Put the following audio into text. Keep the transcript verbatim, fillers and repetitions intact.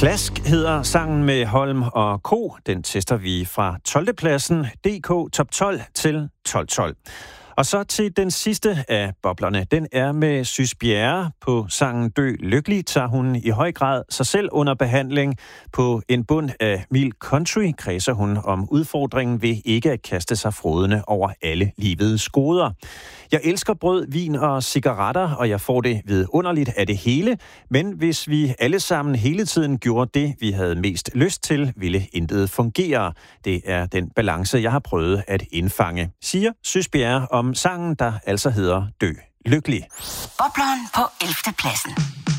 Klask hedder sangen med Holm og Ko. Den tester vi fra tolvte pladsen D K Top tolv til tolv tolv. Og så til den sidste af boblerne. Den er med Sys Bjerre. På sangen Dø Lykkelig tager hun i høj grad sig selv under behandling. På en bund af mild country kredser hun om udfordringen ved ikke at kaste sig frådende over alle livets goder. Jeg elsker brød, vin og cigaretter, og jeg får det vidunderligt af det hele. Men hvis vi alle sammen hele tiden gjorde det, vi havde mest lyst til, ville intet fungere. Det er den balance, jeg har prøvet at indfange, siger Sys Bjerre om sangen, der altså hedder Dø Lykkelig. Bobleren på ellevte pladsen.